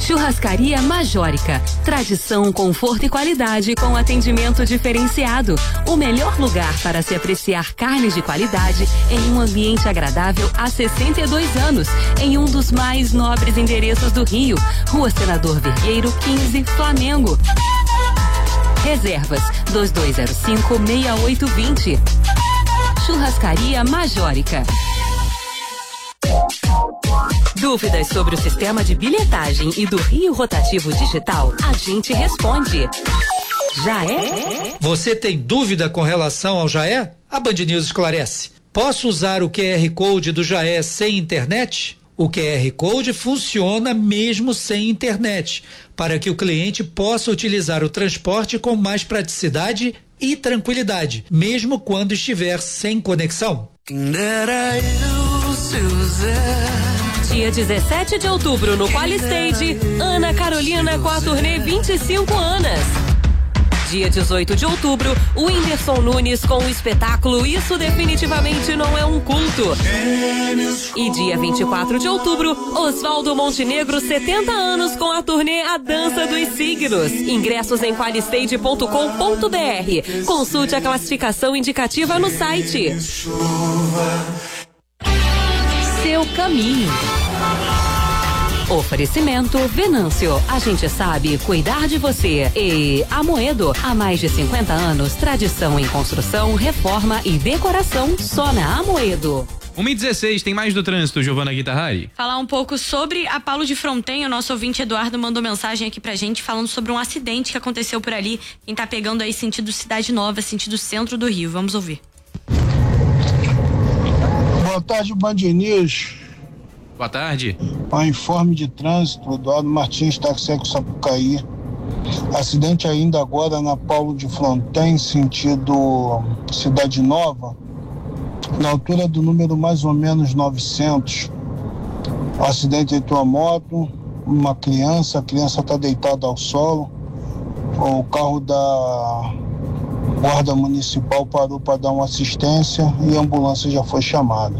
Churrascaria Majórica. Tradição, conforto e qualidade com atendimento diferenciado. O melhor lugar para se apreciar carnes de qualidade em um ambiente agradável há 62 anos, em um dos mais nobres endereços do Rio. Rua Senador Vergueiro 15, Flamengo. Reservas 2205-6820. Churrascaria Majórica. Dúvidas sobre o sistema de bilhetagem e do Rio Rotativo Digital? A gente responde. Já é? Você tem dúvida com relação ao Já é? A Band News esclarece. Posso usar o QR Code do Já é sem internet? O QR Code funciona mesmo sem internet, para que o cliente possa utilizar o transporte com mais praticidade e tranquilidade, mesmo quando estiver sem conexão. Dia 17 de outubro no Qualistage, Ana Carolina com a turnê 25 anos. Dia 18 de outubro, o Whindersson Nunes com o espetáculo Isso Definitivamente Não É um Culto. E dia 24 de outubro, Oswaldo Montenegro, 70 anos, com a turnê A Dança dos Signos. Ingressos em qualistage.com.br. Consulte a classificação indicativa no site. Seu caminho. Oferecimento Venâncio. A gente sabe cuidar de você. E Amoedo. Há mais de 50 anos, tradição em construção, reforma e decoração só na Amoedo. 1h16, tem mais do trânsito, Giovana Guitarrari. Falar um pouco sobre a Paulo de Fronten. O nosso ouvinte Eduardo mandou mensagem aqui pra gente falando sobre um acidente que aconteceu por ali. Quem tá pegando aí sentido Cidade Nova, sentido centro do Rio. Vamos ouvir. Boa tarde, Band News. Boa tarde. Informe de trânsito, Eduardo Martins, Taxeco Sapucaí. Acidente ainda agora na Paulo de Fronten, sentido Cidade Nova, na altura do número mais ou menos 900. O acidente entre uma moto, uma criança, a criança está deitada ao solo. O carro da Guarda Municipal parou para dar uma assistência e a ambulância já foi chamada.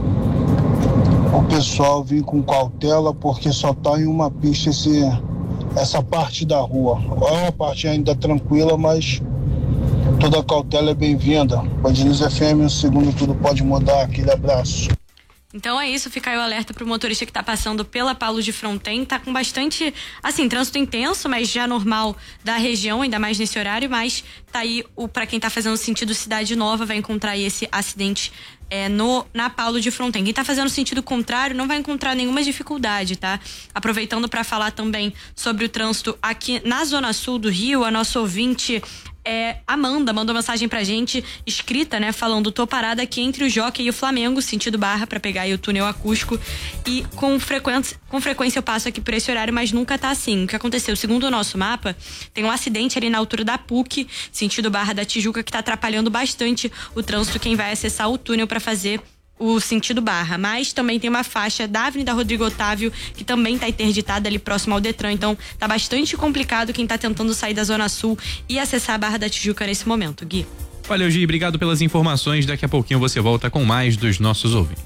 O pessoal vem com cautela porque só está em uma pista essa parte da rua. É uma parte ainda tranquila, mas toda cautela é bem-vinda. Band News FM, o segundo tudo pode mudar. Aquele abraço. Então é isso, fica aí o alerta pro motorista que tá passando pela Paulo de Fronten, tá com bastante, trânsito intenso, mas já normal da região, ainda mais nesse horário, mas tá aí pra quem tá fazendo sentido Cidade Nova, vai encontrar aí esse acidente na Paulo de Fronten. Quem tá fazendo sentido contrário não vai encontrar nenhuma dificuldade, tá? Aproveitando para falar também sobre o trânsito aqui na Zona Sul do Rio, a nossa ouvinte Amanda mandou mensagem pra gente, escrita, né, falando: tô parada aqui entre o Jockey e o Flamengo, sentido Barra, pra pegar aí o túnel acústico, e com frequência eu passo aqui por esse horário, mas nunca tá assim. O que aconteceu? Segundo o nosso mapa, tem um acidente ali na altura da PUC, sentido Barra da Tijuca, que tá atrapalhando bastante o trânsito, quem vai acessar o túnel pra fazer o sentido Barra, mas também tem uma faixa da Avenida Rodrigo Otávio que também tá interditada ali próximo ao Detran, então tá bastante complicado quem tá tentando sair da Zona Sul e acessar a Barra da Tijuca nesse momento. Gui. Valeu, Gi, obrigado pelas informações, daqui a pouquinho você volta com mais dos nossos ouvintes.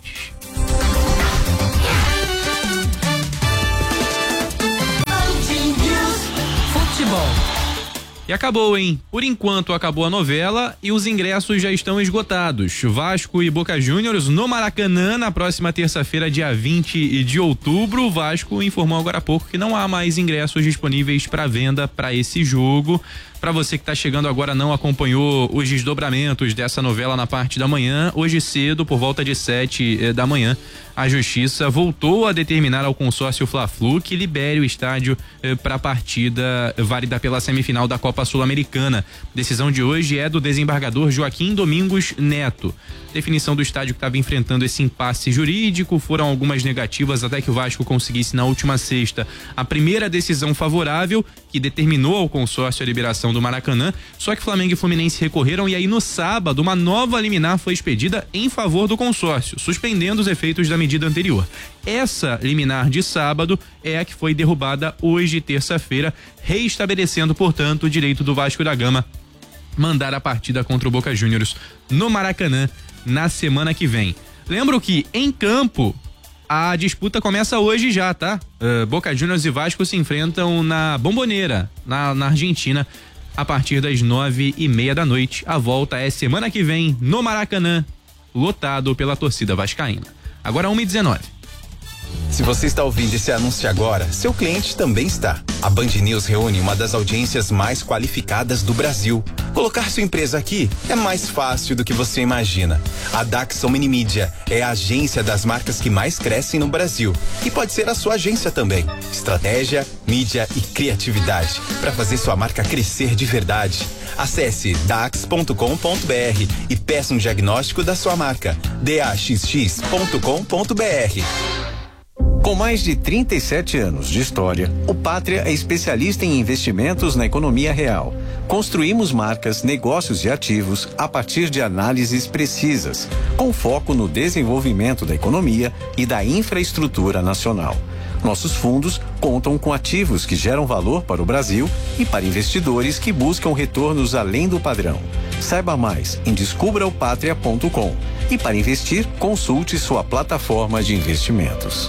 Futebol. E acabou, hein? Por enquanto acabou a novela e os ingressos já estão esgotados. Vasco e Boca Juniors no Maracanã na próxima terça-feira, dia 20 de outubro. O Vasco informou agora há pouco que não há mais ingressos disponíveis para venda para esse jogo. Para você que está chegando agora, não acompanhou os desdobramentos dessa novela na parte da manhã, hoje cedo, por volta de 7 da manhã, a Justiça voltou a determinar ao consórcio Fla-Flu que libere o estádio para a partida válida pela semifinal da Copa Sul-Americana. Decisão de hoje é do desembargador Joaquim Domingos Neto. Definição do estádio que estava enfrentando esse impasse jurídico, foram algumas negativas até que o Vasco conseguisse na última sexta a primeira decisão favorável que determinou ao consórcio a liberação do Maracanã, só que Flamengo e Fluminense recorreram e aí no sábado uma nova liminar foi expedida em favor do consórcio, suspendendo os efeitos da medida anterior. Essa liminar de sábado é a que foi derrubada hoje, terça-feira, reestabelecendo, portanto, o direito do Vasco da Gama mandar a partida contra o Boca Juniors no Maracanã na semana que vem. Lembro que em campo A disputa começa hoje já, tá? Boca Juniors e Vasco se enfrentam na Bombonera, na Argentina, a partir das 9:30 da noite. A volta é semana que vem no Maracanã, lotado pela torcida vascaína. Agora 1:19. Se você está ouvindo esse anúncio agora, seu cliente também está. A Band News reúne uma das audiências mais qualificadas do Brasil. Colocar sua empresa aqui é mais fácil do que você imagina. A Daxon Mini Mídia é a agência das marcas que mais crescem no Brasil. E pode ser a sua agência também. Estratégia, mídia e criatividade para fazer sua marca crescer de verdade. Acesse dax.com.br e peça um diagnóstico da sua marca. daxx.com.br. Com mais de 37 anos de história, o Pátria é especialista em investimentos na economia real. Construímos marcas, negócios e ativos a partir de análises precisas, com foco no desenvolvimento da economia e da infraestrutura nacional. Nossos fundos contam com ativos que geram valor para o Brasil e para investidores que buscam retornos além do padrão. Saiba mais em descubraopatria.com e para investir, consulte sua plataforma de investimentos.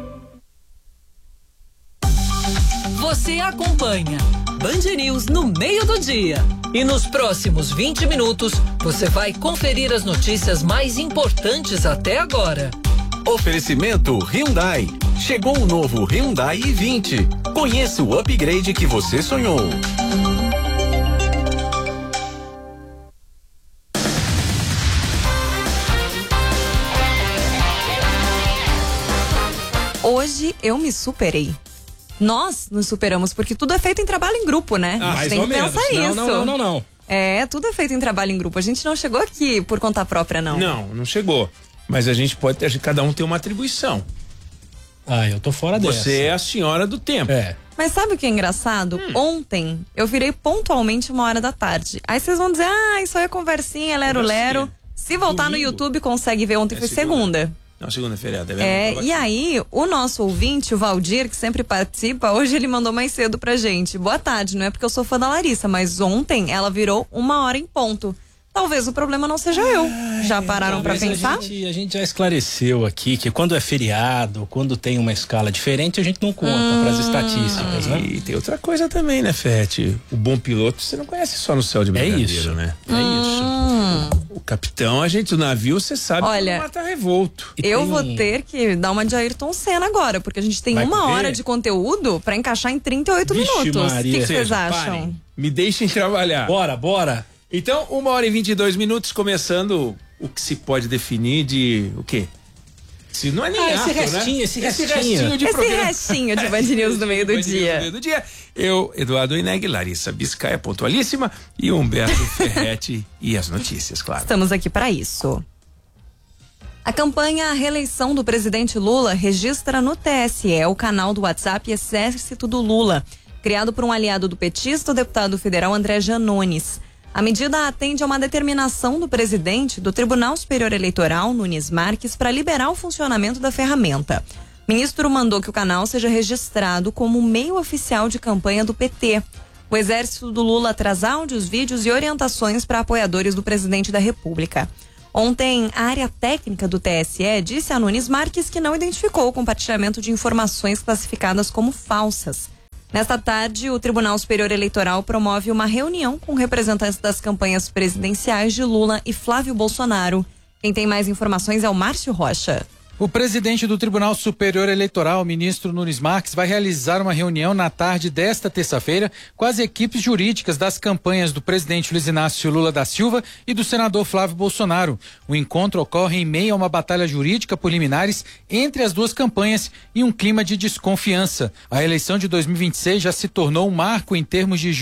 Você acompanha Band News no meio do dia. E nos próximos 20 minutos, você vai conferir as notícias mais importantes até agora. Oferecimento Hyundai. Chegou o novo Hyundai i20. Conheça o upgrade que você sonhou. Hoje eu me superei. Nós nos superamos, porque tudo é feito em trabalho em grupo, né? A gente tem que pensar isso. Não. É, tudo é feito em trabalho em grupo. A gente não chegou aqui por conta própria, não. Não chegou. Mas a gente pode ter, cada um tem uma atribuição. Eu tô fora dessa. Você é a senhora do tempo. Mas sabe o que é engraçado? Ontem eu virei pontualmente 1h da tarde. Aí vocês vão dizer, isso aí é conversinha, lero-lero. Se voltar domingo no YouTube, consegue ver. Ontem foi segunda. Não, segunda é feriado. E aí, o nosso ouvinte, o Valdir, que sempre participa, hoje ele mandou mais cedo pra gente. Boa tarde, não é porque eu sou fã da Larissa, mas ontem ela virou 1h em ponto. Talvez o problema não seja eu. Já pararam pra pensar? A gente já esclareceu aqui que quando é feriado, quando tem uma escala diferente, a gente não conta pras estatísticas, né? E tem outra coisa também, né, Fete? O bom piloto você não conhece só no céu de brigadeiro, né? É isso. O capitão, o navio, você sabe que mata revolto. Eu vou ter que dar uma de Ayrton Senna agora, porque a gente tem uma hora de conteúdo pra encaixar em 38 minutos. O que vocês acham? Parem. Me deixem trabalhar. Bora. Então, 1h22, começando o que se pode definir de o quê? Se não é nem esse restinho de Band News no meio do dia. Eu, Eduardo Ineg, Larissa Biscaia, pontualíssima, e Humberto Ferretti e as notícias, claro. Estamos aqui para isso. A campanha à reeleição do presidente Lula registra no TSE o canal do WhatsApp Exército do Lula, criado por um aliado do petista, o deputado federal André Janones. A medida atende a uma determinação do presidente do Tribunal Superior Eleitoral, Nunes Marques, para liberar o funcionamento da ferramenta. O ministro mandou que o canal seja registrado como meio oficial de campanha do PT. O Exército do Lula traz áudios, vídeos e orientações para apoiadores do presidente da República. Ontem, a área técnica do TSE disse a Nunes Marques que não identificou o compartilhamento de informações classificadas como falsas. Nesta tarde, o Tribunal Superior Eleitoral promove uma reunião com representantes das campanhas presidenciais de Lula e Flávio Bolsonaro. Quem tem mais informações é o Márcio Rocha. O presidente do Tribunal Superior Eleitoral, ministro Nunes Marques, vai realizar uma reunião na tarde desta terça-feira com as equipes jurídicas das campanhas do presidente Luiz Inácio Lula da Silva e do senador Flávio Bolsonaro. O encontro ocorre em meio a uma batalha jurídica por liminares entre as duas campanhas e um clima de desconfiança. A eleição de 2026 já se tornou um marco em termos de